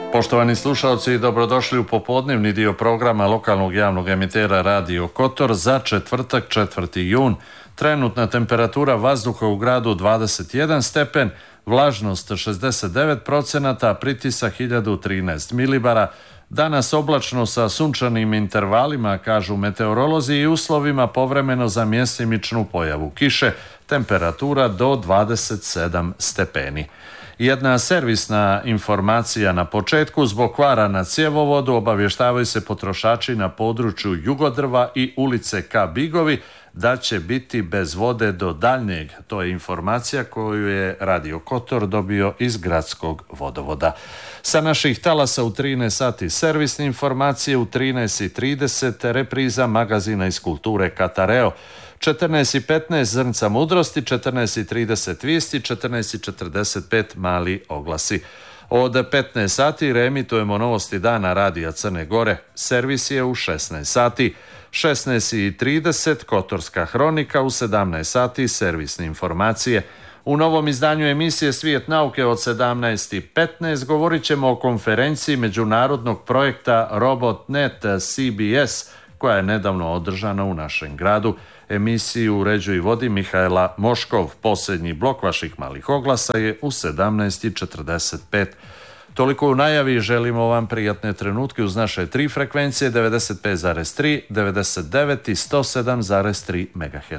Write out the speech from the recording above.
Poštovani slušalci, dobrodošli u popodnevni dio programa lokalnog javnog emitera Radio Kotor za četvrtak 4. jun. Trenutna temperatura vazduha u gradu 21 stepen, vlažnost 69%, pritisak 1013 milibara. Danas oblačno sa sunčanim intervalima, kažu meteorolozi, i uslovima povremeno za mjestimičnu pojavu kiše, temperatura do 27 stepeni. Jedna servisna informacija na početku: zbog kvara na cjevovodu obavještavaju se potrošači na području Jugodrva i ulice K. Bigovi da će biti bez vode do daljnjeg. To je informacija koju je Radio Kotor dobio iz gradskog vodovoda. Sa naših talasa u 13 sati servisne informacije, u 13:30 repriza magazina iz kulture Katareo, 14:15 zrnca mudrosti, 14:30 vijesti, 14:45 mali oglasi. Od 15 sati reemitujemo novosti dana Radija Crne Gore. Servis je u 16 sati. 16:30 Kotorska hronika, u 17 sati servisne informacije. U novom izdanju emisije Svijet nauke od 17:15 govorit ćemo o konferenciji međunarodnog projekta RobotNet CBS koja je nedavno održana u našem gradu. Emisiju uređuje i vodi Mihajla Moškov. Posljednji blok vaših malih oglasa je u 17:45. Toliko u najavi, želimo vam prijatne trenutke uz naše tri frekvencije 95,3, 99 i 107,3 MHz.